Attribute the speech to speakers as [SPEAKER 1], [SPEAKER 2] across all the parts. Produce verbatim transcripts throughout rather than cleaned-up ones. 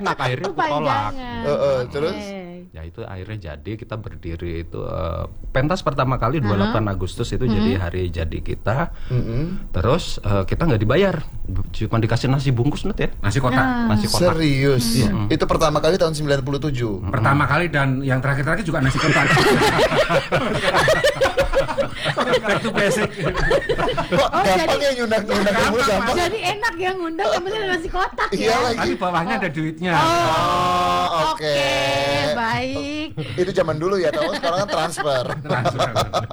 [SPEAKER 1] enak, akhirnya aku tolak.
[SPEAKER 2] Kepanjangan.
[SPEAKER 3] Uh, uh,
[SPEAKER 2] Oke.
[SPEAKER 3] terus?
[SPEAKER 1] Ya itu akhirnya jadi kita berdiri itu uh, pentas pertama kali dua puluh delapan Agustus itu jadi hari jadi kita.
[SPEAKER 3] Mm-mm.
[SPEAKER 1] Terus uh, kita nggak dibayar, cuma dikasih nasi bungkus Nut ya.
[SPEAKER 4] Nasi kotak.
[SPEAKER 1] Nasi kotak.
[SPEAKER 3] Serius? Itu pertama kali tahun sembilan puluh tujuh.
[SPEAKER 4] Pertama kali dan yang terakhir-terakhir juga nasi kotak. Back to basic.
[SPEAKER 3] Kok
[SPEAKER 2] Oh,
[SPEAKER 3] gampang
[SPEAKER 2] jadi-
[SPEAKER 3] ya nyundang-nyundang kamu gampang?
[SPEAKER 2] Jadi enak ya ngundang temennya nasi kotak
[SPEAKER 3] Iya
[SPEAKER 2] ya.
[SPEAKER 3] lagi.
[SPEAKER 4] Tapi bawahnya ada duitnya.
[SPEAKER 3] Oh, oke.
[SPEAKER 2] Oke, baik.
[SPEAKER 3] Itu zaman dulu ya, tahu sekarang kan transfer.
[SPEAKER 4] Transfer.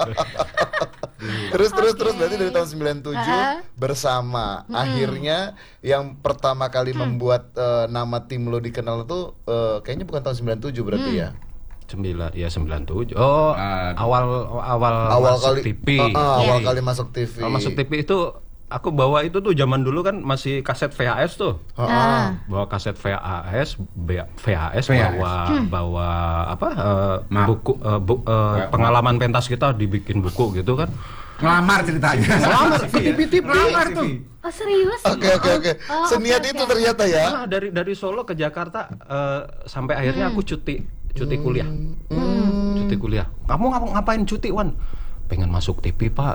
[SPEAKER 3] Terus terus
[SPEAKER 2] Oke.
[SPEAKER 3] terus berarti dari tahun sembilan puluh tujuh
[SPEAKER 2] Ah.
[SPEAKER 3] bersama. Akhirnya yang pertama kali membuat eh, nama tim lo dikenal tuh eh, kayaknya bukan tahun sembilan puluh tujuh berarti ya.
[SPEAKER 1] Sembilan, ya sembilan tujuh. Oh,
[SPEAKER 4] Uh,
[SPEAKER 1] awal awal
[SPEAKER 3] Awal
[SPEAKER 1] masuk
[SPEAKER 3] kali
[SPEAKER 1] T V.
[SPEAKER 3] Ah, ah, awal
[SPEAKER 1] Iya.
[SPEAKER 3] kali masuk T V.
[SPEAKER 1] Awal masuk T V itu aku bawa itu tuh zaman dulu kan masih kaset V H S tuh.
[SPEAKER 3] Ah, ah.
[SPEAKER 2] Ah.
[SPEAKER 1] Bawa kaset V H S, B- V H S,
[SPEAKER 4] V H S.
[SPEAKER 1] bawa bawa apa eh,
[SPEAKER 4] Ma-
[SPEAKER 1] buku eh, bu- eh, pengalaman pentas kita dibikin buku gitu kan.
[SPEAKER 4] Ngelamar ceritanya.
[SPEAKER 1] Ngelamar ke T V T V.
[SPEAKER 4] Ngelamar tuh.
[SPEAKER 2] Oh serius?
[SPEAKER 3] Oke oke oke.
[SPEAKER 2] Oh,
[SPEAKER 3] Seniat
[SPEAKER 2] oke,
[SPEAKER 3] itu
[SPEAKER 2] oke.
[SPEAKER 3] ternyata ya.
[SPEAKER 1] Nah, dari dari Solo ke Jakarta eh, sampai akhirnya aku cuti cuti kuliah. Cuti kuliah. Kamu ngap- ngapain cuti, Wan? Pengen masuk T V, Pak.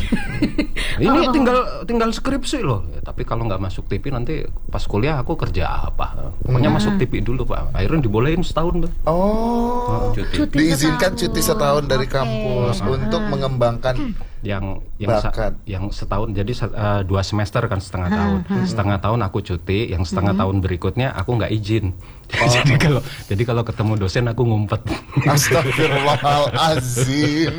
[SPEAKER 1] Ini tinggal tinggal skripsi loh. Ya, tapi kalau nggak masuk T V nanti pas kuliah aku kerja apa? Pokoknya masuk T V dulu, Pak. Akhirnya dibolehin setahun tuh.
[SPEAKER 3] Oh.
[SPEAKER 4] Cuti.
[SPEAKER 2] Cuti
[SPEAKER 3] Diizinkan
[SPEAKER 2] setahun.
[SPEAKER 3] cuti setahun dari
[SPEAKER 2] Oke.
[SPEAKER 3] kampus untuk mengembangkan
[SPEAKER 1] yang yang sa-
[SPEAKER 3] bakat.
[SPEAKER 1] yang setahun jadi se- eh, dua semester kan setengah tahun. Setengah tahun aku cuti, yang setengah tahun berikutnya aku nggak izin. Jadi kalau jadi kalau ketemu dosen aku ngumpet.
[SPEAKER 3] Astagfirullahalazim.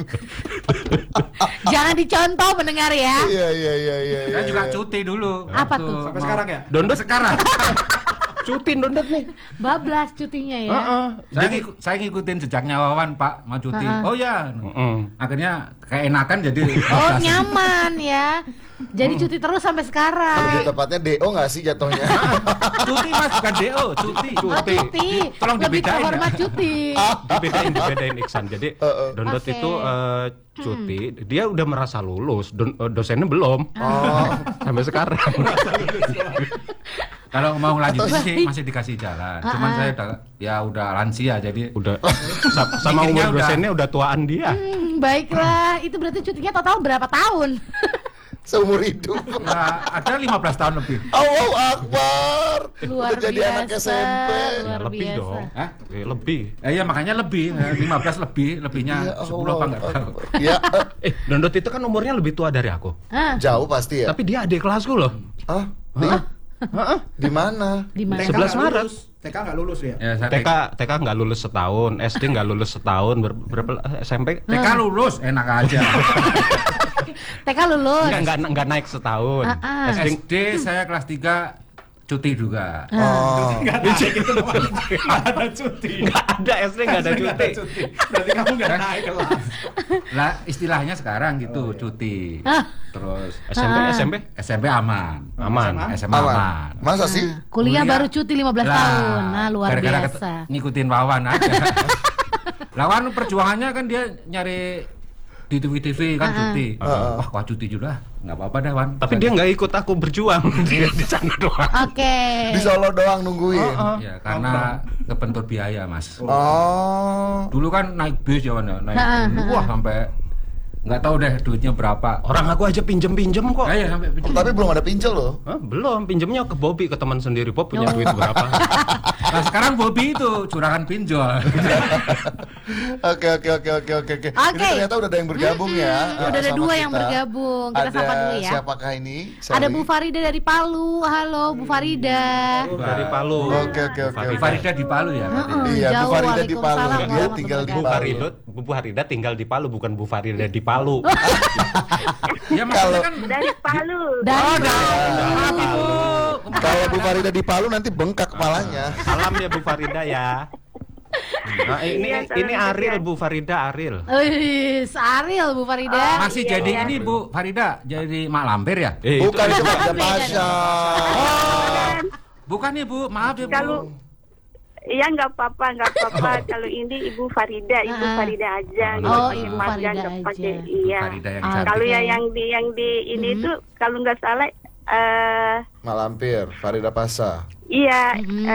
[SPEAKER 2] Jangan dicontoh mendengar ya.
[SPEAKER 3] Iya iya iya iya.
[SPEAKER 4] Saya
[SPEAKER 3] iya,
[SPEAKER 4] juga
[SPEAKER 3] iya.
[SPEAKER 4] cuti dulu.
[SPEAKER 2] Apa
[SPEAKER 4] Waktu
[SPEAKER 2] tuh?
[SPEAKER 4] Sampai sekarang ya?
[SPEAKER 1] Dondot
[SPEAKER 4] Sekarang.
[SPEAKER 1] cuti dondot nih.
[SPEAKER 2] Bablas cutinya ya.
[SPEAKER 1] Heeh.
[SPEAKER 4] Saya, ngiku- saya ngikutin jejaknya Wawan, Pak, mau cuti. Oh ya.
[SPEAKER 1] Mm-mm.
[SPEAKER 4] Akhirnya keenakan jadi
[SPEAKER 2] Oh nyaman ya. Jadi cuti terus sampai
[SPEAKER 3] Lebih
[SPEAKER 2] sekarang.
[SPEAKER 3] tepatnya D O nggak sih jatuhnya?
[SPEAKER 4] cuti Mas, bukan D O, cuti.
[SPEAKER 2] Oh cuti.
[SPEAKER 4] Tolong
[SPEAKER 2] Lebih
[SPEAKER 4] dibedain,
[SPEAKER 2] terhormat
[SPEAKER 4] ya.
[SPEAKER 2] cuti.
[SPEAKER 1] dibedain dibedain Iksan. Jadi
[SPEAKER 3] Heeh.
[SPEAKER 1] dondot
[SPEAKER 2] Oke.
[SPEAKER 1] itu eh, cuti, dia udah merasa lulus, don- eh, dosennya belum.
[SPEAKER 3] Oh.
[SPEAKER 1] Sampai sekarang.
[SPEAKER 4] Kalau mau lanjutin sih
[SPEAKER 2] Baik.
[SPEAKER 4] masih dikasih jalan. Cuman saya udah ya udah lansia jadi
[SPEAKER 1] Udah sa- sama
[SPEAKER 4] Mikirnya
[SPEAKER 1] umur
[SPEAKER 4] udah-
[SPEAKER 1] dosennya udah tuaan dia.
[SPEAKER 2] Hmm, baiklah, itu berarti cutinya total berapa tahun?
[SPEAKER 3] Seumur hidup.
[SPEAKER 4] ya, ada lima belas tahun lebih.
[SPEAKER 3] Allahu Akbar.
[SPEAKER 2] Luar
[SPEAKER 3] Udah jadi anak
[SPEAKER 2] biasa.
[SPEAKER 3] S M P.
[SPEAKER 2] Luar
[SPEAKER 1] Ya, lebih
[SPEAKER 2] biasa.
[SPEAKER 1] dong.
[SPEAKER 4] Hah?
[SPEAKER 1] Eh, lebih.
[SPEAKER 4] Eh, ya makanya lebih, eh, lima belas lebih, lebihnya
[SPEAKER 3] Ya
[SPEAKER 4] sepuluh apa enggak tahu.
[SPEAKER 3] Allah. Ya, eh,
[SPEAKER 1] Eh, dondot itu kan umurnya lebih tua dari aku.
[SPEAKER 2] Ah,
[SPEAKER 3] jauh pasti ya.
[SPEAKER 1] Tapi dia adik kelasku loh.
[SPEAKER 3] Hah? Di, di mana?
[SPEAKER 2] di mana?
[SPEAKER 1] sebelas Maret.
[SPEAKER 5] T K nggak lulus ya?
[SPEAKER 4] Ya, saya
[SPEAKER 1] T K T K nggak lulus setahun, S D nggak lulus setahun, ber- berapa S M P?
[SPEAKER 4] T K lulus enak aja.
[SPEAKER 2] T K lulus.
[SPEAKER 1] Nggak nggak nggak naik setahun.
[SPEAKER 2] Ah, ah.
[SPEAKER 1] S D
[SPEAKER 4] S D saya kelas tiga cuti juga.
[SPEAKER 3] Oh.
[SPEAKER 5] Nggak naik itu namanya. Nggak ada cuti.
[SPEAKER 1] nggak ada S D nggak ada
[SPEAKER 5] Nggak
[SPEAKER 1] cuti.
[SPEAKER 5] Berarti kamu nggak naik kelas.
[SPEAKER 4] Lah istilahnya sekarang gitu cuti.
[SPEAKER 2] Ah.
[SPEAKER 4] Terus
[SPEAKER 1] S M P S M P
[SPEAKER 4] S M P aman.
[SPEAKER 1] aman.
[SPEAKER 4] S M A aman.
[SPEAKER 3] Aman. Masa sih?
[SPEAKER 2] Kuliah,
[SPEAKER 4] Kuliah.
[SPEAKER 2] baru cuti lima belas
[SPEAKER 4] Lah,
[SPEAKER 2] tahun. Nah, luar
[SPEAKER 4] gara-gara
[SPEAKER 2] biasa.
[SPEAKER 4] ket- ngikutin Wawan aja. Lawan perjuangannya kan dia nyari di T V T V kan cuti.
[SPEAKER 3] Ah.
[SPEAKER 4] Wah, wah cuti juga. Nggak apa-apa dah, Wan.
[SPEAKER 1] Tapi dia nggak ikut aku berjuang. Dia di sana doang.
[SPEAKER 2] Oke.
[SPEAKER 3] Di Solo doang nungguin.
[SPEAKER 4] Ya, karena kebentur biaya, Mas.
[SPEAKER 3] Oh.
[SPEAKER 4] Dulu kan naik bis ya, Wan, ya. Naik
[SPEAKER 2] Ha, ha,
[SPEAKER 4] wah sampai nggak tahu deh duitnya berapa.
[SPEAKER 1] Orang aku aja pinjem-pinjem kok.
[SPEAKER 4] Ah, iya, sampai
[SPEAKER 3] Tapi belum ada pincel loh.
[SPEAKER 1] Hah, belum, pinjemnya ke Bobby, ke teman sendiri. Bob punya duit berapa?
[SPEAKER 4] Nah, sekarang Bobby itu curangan pinjol.
[SPEAKER 3] Oke oke oke oke oke oke. Ini
[SPEAKER 2] Oke.
[SPEAKER 3] ternyata udah ada yang bergabung ya.
[SPEAKER 2] Mm-mm,
[SPEAKER 3] eh,
[SPEAKER 2] udah ada
[SPEAKER 3] sama
[SPEAKER 2] dua
[SPEAKER 3] kita.
[SPEAKER 2] yang bergabung. Kita
[SPEAKER 3] Ada
[SPEAKER 2] sapa dulu ya.
[SPEAKER 3] siapakah ini?
[SPEAKER 2] Ada
[SPEAKER 3] Sally?
[SPEAKER 2] Bu Farida dari Palu. Halo Bu Farida.
[SPEAKER 1] Dari Palu.
[SPEAKER 3] Oke oke oke.
[SPEAKER 4] Bu
[SPEAKER 3] oke.
[SPEAKER 4] Farida di Palu ya. berarti.
[SPEAKER 2] Heeh.
[SPEAKER 3] Iya, Bu
[SPEAKER 2] Jauh,
[SPEAKER 3] Farida di Palu.
[SPEAKER 2] Waalaikumsalam
[SPEAKER 3] Dia
[SPEAKER 2] warahmatullahi
[SPEAKER 3] tinggal di
[SPEAKER 1] Bu
[SPEAKER 3] Palu.
[SPEAKER 1] Farida, Bu Farida tinggal di Palu, bukan Bu Farida di Palu.
[SPEAKER 4] Ya maksudnya
[SPEAKER 3] Kalau-
[SPEAKER 4] kan
[SPEAKER 6] Dari Palu.
[SPEAKER 2] Dari
[SPEAKER 4] maaf Ibu.
[SPEAKER 3] Kalau Bu Farida di Palu nanti bengkak kepalanya.
[SPEAKER 1] Salam ya Bu Farida ya. Nah, ini
[SPEAKER 6] Iya, salam
[SPEAKER 1] ini Aril
[SPEAKER 6] juga.
[SPEAKER 1] Bu Farida Aril.
[SPEAKER 2] Wih, Ariel Bu Farida.
[SPEAKER 4] Masih
[SPEAKER 6] Iya,
[SPEAKER 4] jadi
[SPEAKER 6] iya.
[SPEAKER 4] ini Bu Farida jadi mak lampir ya?
[SPEAKER 1] Eh,
[SPEAKER 3] Bukan itu Pak
[SPEAKER 2] beda.
[SPEAKER 3] Pasha.
[SPEAKER 4] Bukan nih Bu, maaf ya Bu.
[SPEAKER 6] Kalau iya nggak apa-apa, nggak apa-apa. Kalau ini Ibu Farida, Ibu
[SPEAKER 2] Ah.
[SPEAKER 6] Farida aja.
[SPEAKER 4] Oh,
[SPEAKER 6] gitu, pakai
[SPEAKER 2] Ibu
[SPEAKER 6] mas
[SPEAKER 2] Farida
[SPEAKER 6] dan pakai-
[SPEAKER 2] aja.
[SPEAKER 6] Iya.
[SPEAKER 4] Farida yang
[SPEAKER 2] Ah.
[SPEAKER 4] cantik.
[SPEAKER 6] Kalau
[SPEAKER 2] Oke.
[SPEAKER 6] ya yang di yang di ini
[SPEAKER 2] Mhm.
[SPEAKER 6] tuh kalau nggak salah, eh
[SPEAKER 3] Malampir, Farida Pasha.
[SPEAKER 6] iya.
[SPEAKER 2] Mhm.